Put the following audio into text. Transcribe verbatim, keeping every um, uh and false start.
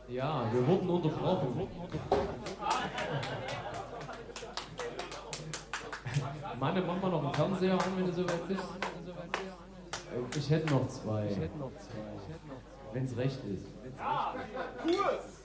Ja, wir wurden unterbrochen. Mann, mach mal noch einen Fernseher an, wenn du soweit bist. Ich hätte noch zwei. Wenn es recht ist. Ja, cool!